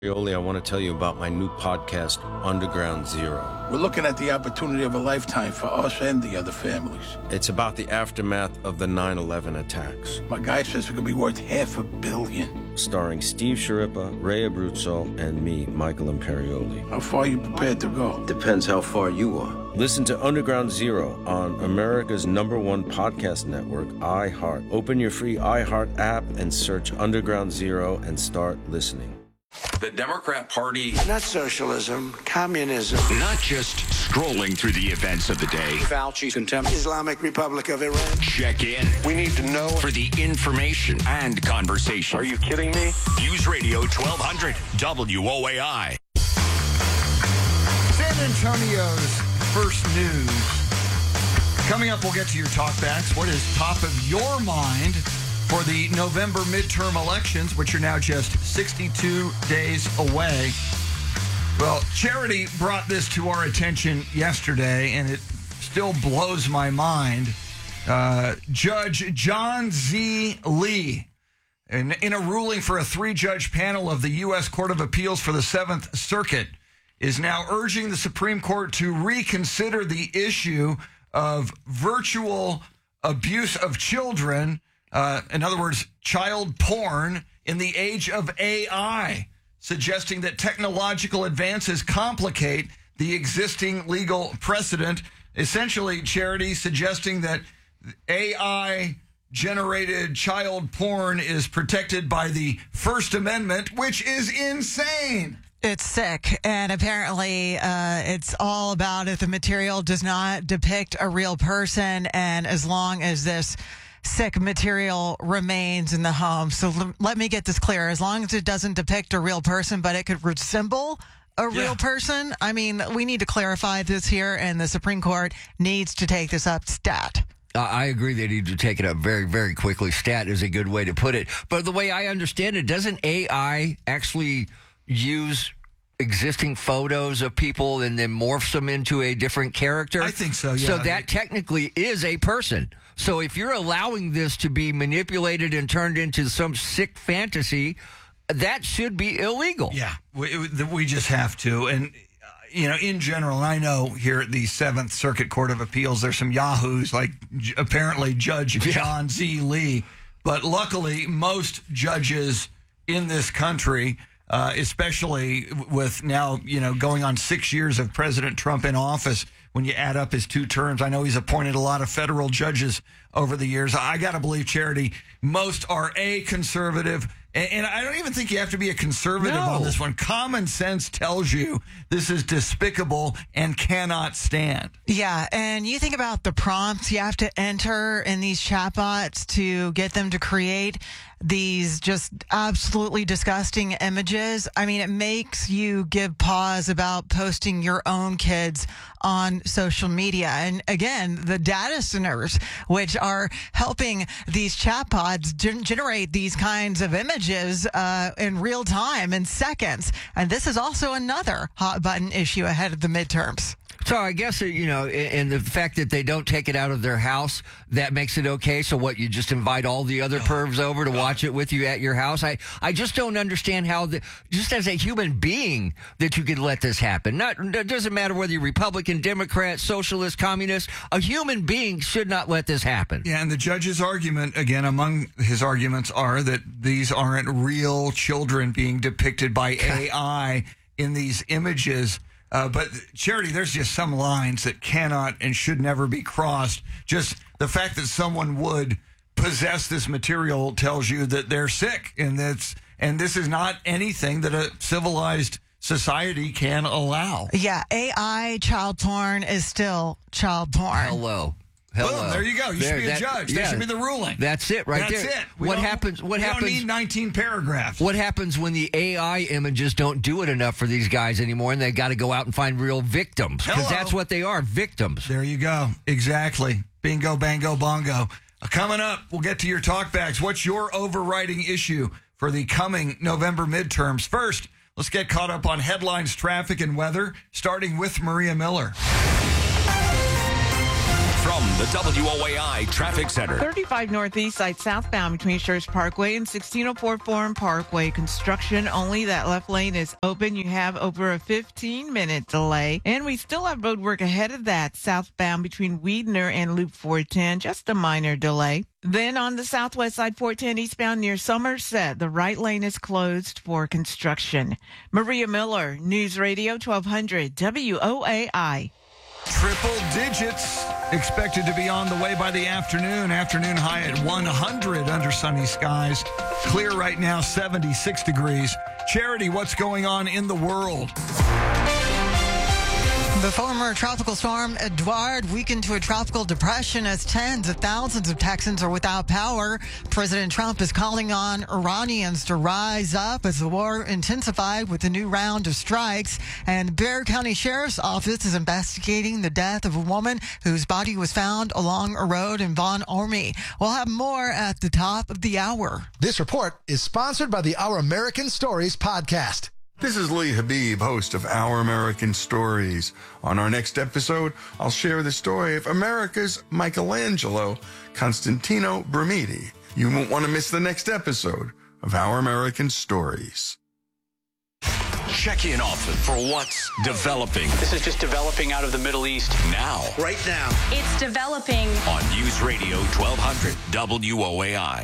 Rioli, I want to tell you about my new podcast, Underground Zero. We're looking at the opportunity of a lifetime for us and the other families. It's about the aftermath of the 9/11 attacks. My guy says it could be worth $500 million. Starring Steve Sciarippa, Ray Abruzzo, and me, Michael Imperioli. How far are you prepared to go? Depends how far you are. Listen to Underground Zero on America's #1 podcast network, iHeart. Open your free iHeart app and search Underground Zero and start listening. The Democrat Party. Not socialism, communism. Not just scrolling through the events of the day. Fauci's contempt. Islamic Republic of Iran. Check in. We need to know. For the information and conversation. Are you kidding me? News Radio 1200 WOAI. San Antonio's first news. Coming up, we'll get to your talkbacks. What is top of your mind for the November midterm elections, which are now just 62 days away? Well, Charity brought this to our attention yesterday, and it still blows my mind. Judge John Z. Lee, in a ruling for a 3-judge panel of the U.S. Court of Appeals for the 7th Circuit, is now urging the Supreme Court to reconsider the issue of virtual abuse of children. In other words, child porn in the age of AI, suggesting that technological advances complicate the existing legal precedent. Essentially, Charity suggesting that AI-generated child porn is protected by the First Amendment, which is insane. It's sick, and apparently it's all about if the material does not depict a real person, and as long as this sick material remains in the home. So let me get this clear. As long as it doesn't depict a real person, but it could resemble a real person. I mean, we need to clarify this here, and the Supreme Court needs to take this up stat. I agree they need to take it up very, very quickly. Stat is a good way to put it. But the way I understand it, doesn't AI actually use existing photos of people and then morphs them into a different character? I think so, yeah. So that technically is a person. So if you're allowing this to be manipulated and turned into some sick fantasy, that should be illegal. Yeah, we just have to. And, in general, and I know here at the 7th Circuit Court of Appeals, there's some yahoos like apparently Judge John Z. Lee. But luckily, most judges in this country, especially with now, going on 6 years of President Trump in office, when you add up his 2 terms, I know he's appointed a lot of federal judges over the years. I got to believe, Charity, most are conservative. And I don't even think you have to be a conservative on this one. Common sense tells you this is despicable and cannot stand. Yeah, and you think about the prompts you have to enter in these chatbots to get them to create these just absolutely disgusting images. I mean, it makes you give pause about posting your own kids on social media. And again, the data centers, which are helping these chatbots generate these kinds of images in real time, in seconds. And this is also another hot button issue ahead of the midterms. So I guess, and the fact that they don't take it out of their house, that makes it okay. So what, you just invite all the other pervs over to watch it with you at your house? I just don't understand how, just as a human being, that you could let this happen. It doesn't matter whether you're Republican, Democrat, Socialist, Communist. A human being should not let this happen. Yeah, and the judge's argument, again, among his arguments are that these aren't real children being depicted by AI in these images. But, Charity, there's just some lines that cannot and should never be crossed. Just the fact that someone would possess this material tells you that they're sick. And this is not anything that a civilized society can allow. Yeah, AI child porn is still child porn. Hello. Boom, there you go. You should be a judge. That should be the ruling. That's it right there. That's it. What happens? We don't need 19 paragraphs. What happens when the AI images don't do it enough for these guys anymore and they got to go out and find real victims? Because that's what they are, victims. There you go. Exactly. Bingo, bango, bongo. Coming up, we'll get to your talkbacks. What's your overriding issue for the coming November midterms? First, let's get caught up on headlines, traffic, and weather, starting with Maria Miller. From the WOAI Traffic Center. 35 Northeast side southbound between Church Parkway and 1604 Forum Parkway. Construction only. That left lane is open. You have over a 15-minute delay. And we still have road work ahead of that southbound between Weidner and Loop 410. Just a minor delay. Then on the southwest side, 410 eastbound near Somerset, the right lane is closed for construction. Maria Miller, News Radio 1200 WOAI. Triple digits expected to be on the way by the afternoon. Afternoon high at 100 under sunny skies. Clear right now, 76 degrees. Charity, what's going on in the world? The former tropical storm Edouard weakened to a tropical depression as tens of thousands of Texans are without power. President Trump is calling on Iranians to rise up as the war intensified with a new round of strikes. And Bexar County Sheriff's Office is investigating the death of a woman whose body was found along a road in Von Ormy. We'll have more at the top of the hour. This report is sponsored by the Our American Stories podcast. This is Lee Habib, host of Our American Stories. On our next episode, I'll share the story of America's Michelangelo, Constantino Bramiti. You won't want to miss the next episode of Our American Stories. Check in often for what's developing. This is just developing out of the Middle East. Now. Right now. It's developing. On News Radio 1200 WOAI.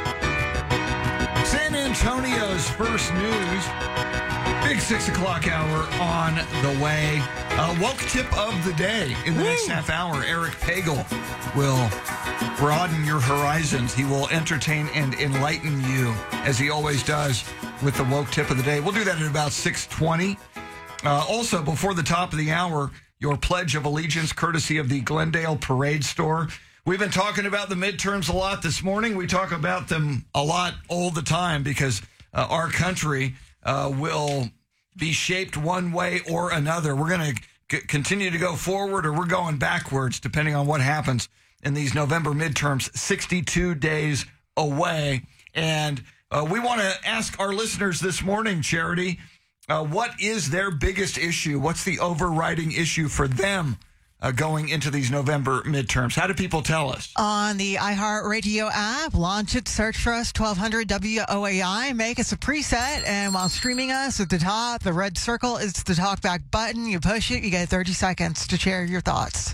San Antonio's first news. Big 6 o'clock hour on the way. Woke tip of the day in the next half hour. Eric Pagel will broaden your horizons. He will entertain and enlighten you, as he always does, with the woke tip of the day. We'll do that at about 6:20. Also, before the top of the hour, your Pledge of Allegiance, courtesy of the Glendale Parade Store. We've been talking about the midterms a lot this morning. We talk about them a lot all the time because our country will be shaped one way or another. We're going to continue to go forward or we're going backwards, depending on what happens in these November midterms, 62 days away. And we want to ask our listeners this morning, Charity, what is their biggest issue? What's the overriding issue for them going into these November midterms? How do people tell us? On the iHeartRadio app, launch it, search for us, 1200 WOAI, make us a preset, and while streaming us at the top, the red circle is the talkback button. You push it, you get 30 seconds to share your thoughts.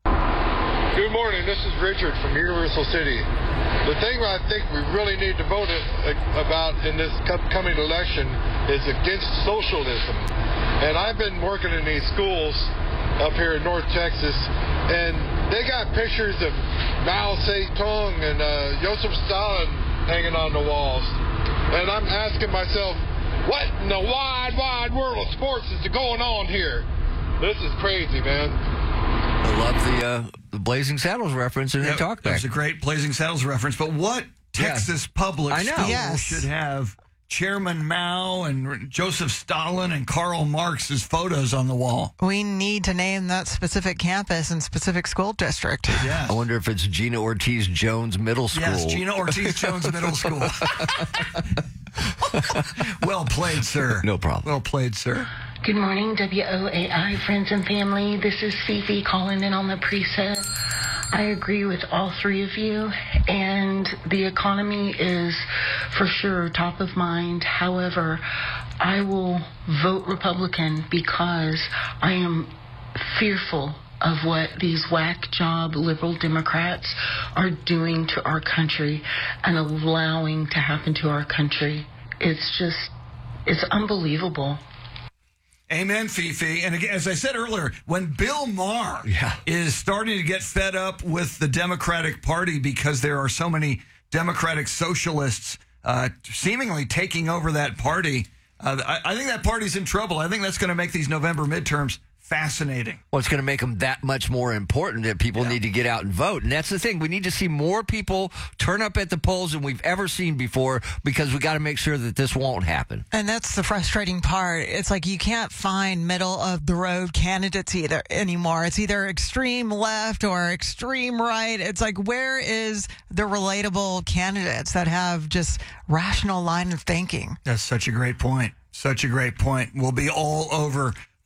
Good morning, this is Richard from Universal City. The thing I think we really need to vote about in this upcoming election is against socialism. And I've been working in these schools up here in North Texas, and they got pictures of Mao Zedong and Joseph Stalin hanging on the walls. And I'm asking myself, what in the wide, wide world of sports is going on here? This is crazy, man. I love the Blazing Saddles reference in the talkback. That was a great Blazing Saddles reference. But what Texas public school should have Chairman Mao and Joseph Stalin and Karl Marx's photos on the wall? We need to name that specific campus and specific school district. Yes. I wonder if it's Gina Ortiz Jones Middle School. Yes, Gina Ortiz Jones Middle School. Well played, sir. No problem. Well played, sir. Good morning, WOAI friends and family. This is Fifi calling in on the preset. I agree with all three of you, and the economy is for sure top of mind. However, I will vote Republican because I am fearful of what these whack job liberal Democrats are doing to our country and allowing to happen to our country. It's unbelievable. Amen, Fifi. And again, as I said earlier, when Bill Maher is starting to get fed up with the Democratic Party because there are so many Democratic socialists seemingly taking over that party, I think that party's in trouble. I think that's going to make these November midterms fascinating. Well, it's going to make them that much more important that people need to get out and vote. And that's the thing. We need to see more people turn up at the polls than we've ever seen before because we got to make sure that this won't happen. And that's the frustrating part. It's like you can't find middle of the road candidates anymore. It's either extreme left or extreme right. It's like, where is the relatable candidates that have just rational line of thinking? That's such a great point. Such a great point. We'll be all over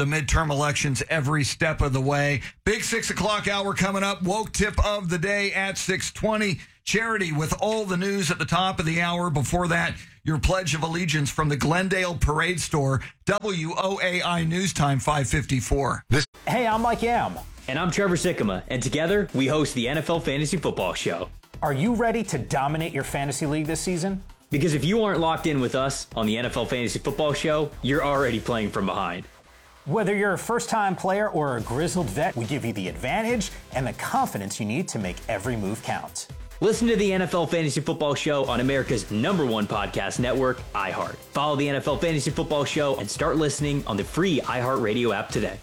the midterm elections every step of the way. Big 6 o'clock hour coming up. Woke tip of the day at 6:20. Charity with all the news at the top of the hour. Before that, your Pledge of Allegiance from the Glendale Parade Store. WOAI News Time 5:54. Hey, I'm Mike Yam. And I'm Trevor Sikkema. And together, we host the NFL Fantasy Football Show. Are you ready to dominate your fantasy league this season? Because if you aren't locked in with us on the NFL Fantasy Football Show, you're already playing from behind. Whether you're a first-time player or a grizzled vet, we give you the advantage and the confidence you need to make every move count. Listen to the NFL Fantasy Football Show on America's #1 podcast network, iHeart. Follow the NFL Fantasy Football Show and start listening on the free iHeartRadio app today.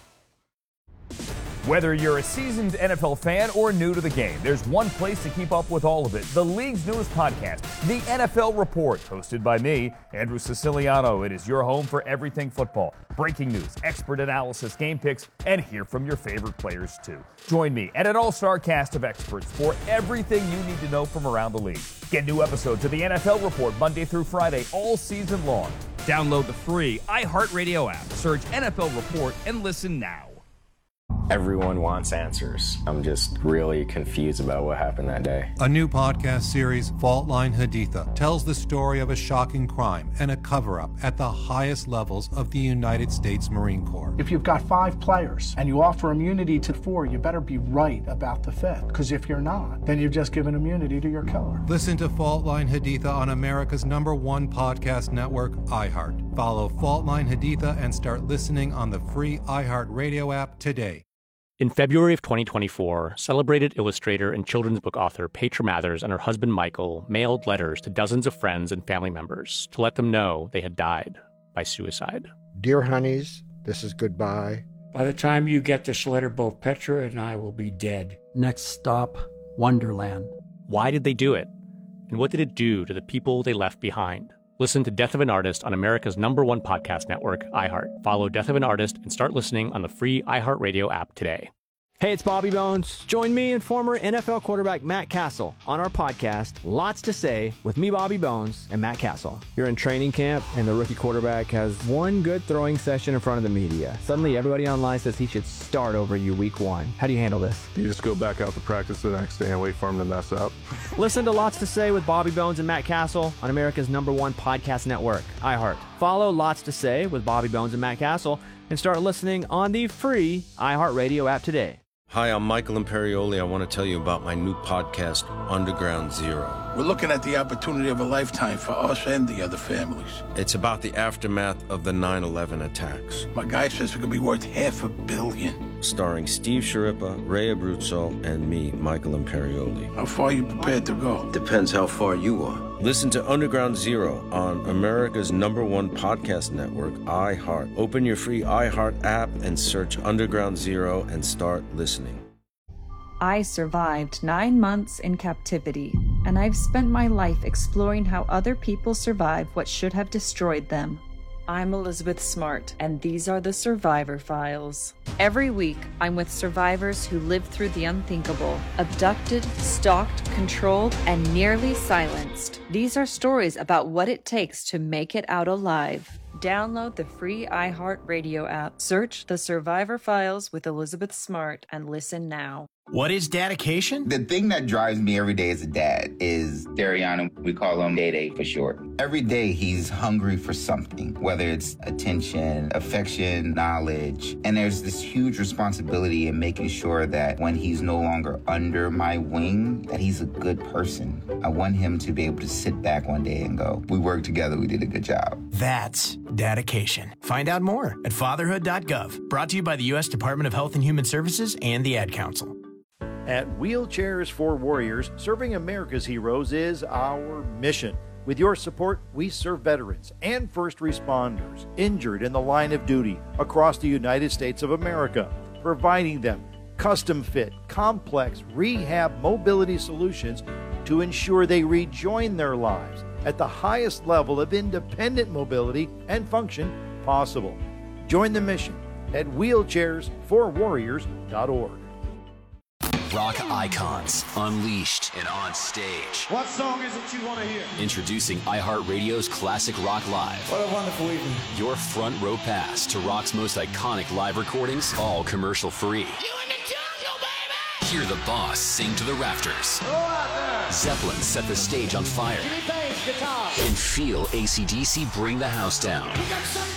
Whether you're a seasoned NFL fan or new to the game, there's one place to keep up with all of it. The league's newest podcast, The NFL Report, hosted by me, Andrew Siciliano. It is your home for everything football. Breaking news, expert analysis, game picks, and hear from your favorite players too. Join me and an all-star cast of experts for everything you need to know from around the league. Get new episodes of The NFL Report Monday through Friday all season long. Download the free iHeartRadio app. Search NFL Report and listen now. Everyone wants answers. I'm just really confused about what happened that day. A new podcast series, Fault Line Haditha, tells the story of a shocking crime and a cover-up at the highest levels of the United States Marine Corps. If you've got 5 players and you offer immunity to 4, you better be right about the 5th. Because if you're not, then you've just given immunity to your killer. Listen to Fault Line Haditha on America's #1 podcast network, iHeart. Follow Fault Line Haditha and start listening on the free iHeartRadio app today. In February of 2024, celebrated illustrator and children's book author Petra Mathers and her husband Michael mailed letters to dozens of friends and family members to let them know they had died by suicide. Dear honeys, this is goodbye. By the time you get this letter, both Petra and I will be dead. Next stop, Wonderland. Why did they do it? And what did it do to the people they left behind? Listen to Death of an Artist on America's #1 podcast network, iHeart. Follow Death of an Artist and start listening on the free iHeartRadio app today. Hey, it's Bobby Bones. Join me and former NFL quarterback Matt Castle on our podcast, Lots to Say, with me, Bobby Bones, and Matt Castle. You're in training camp, and the rookie quarterback has one good throwing session in front of the media. Suddenly, everybody online says he should start over you week 1. How do you handle this? You just go back out to practice the next day and wait for him to mess up. Listen to Lots to Say with Bobby Bones and Matt Castle on America's #1 podcast network, iHeart. Follow Lots to Say with Bobby Bones and Matt Castle and start listening on the free iHeartRadio app today. Hi, I'm Michael Imperioli. I want to tell you about my new podcast, Underground Zero. We're looking at the opportunity of a lifetime for us and the other families. It's about the aftermath of the 9/11 attacks. My guy says it could be worth $500 million. Starring Steve Sciarippa, Ray Abruzzo, and me, Michael Imperioli. How far are you prepared to go? Depends how far you are. Listen to Underground Zero on America's #1 podcast network, iHeart. Open your free iHeart app and search Underground Zero and start listening. I survived 9 months in captivity, and I've spent my life exploring how other people survive what should have destroyed them. I'm Elizabeth Smart, and these are the Survivor Files. Every week, I'm with survivors who lived through the unthinkable, abducted, stalked, controlled, and nearly silenced. These are stories about what it takes to make it out alive. Download the free iHeartRadio app, search The Survivor Files with Elizabeth Smart, and listen now. What is dedication? The thing that drives me every day as a dad is Dariano. We call him Day-Day for short. Every day he's hungry for something, whether it's attention, affection, knowledge. And there's this huge responsibility in making sure that when he's no longer under my wing, that he's a good person. I want him to be able to sit back one day and go, we worked together, we did a good job. That's dedication. Find out more at fatherhood.gov. Brought to you by the U.S. Department of Health and Human Services and the Ad Council. At Wheelchairs for Warriors, serving America's heroes is our mission. With your support, we serve veterans and first responders injured in the line of duty across the United States of America, providing them custom-fit, complex rehab mobility solutions to ensure they rejoin their lives at the highest level of independent mobility and function possible. Join the mission at wheelchairsforwarriors.org. rock icons unleashed and on stage. What song is it you want to hear? Introducing iHeartRadio's Classic Rock Live. What a wonderful evening. Your front row pass to rock's most iconic live recordings, all commercial free. You in the jungle, baby! Hear the boss sing to the rafters. Go out there! Zeppelin set the stage on fire. Jimmy Page, guitar. And feel AC/DC bring the house down. We got some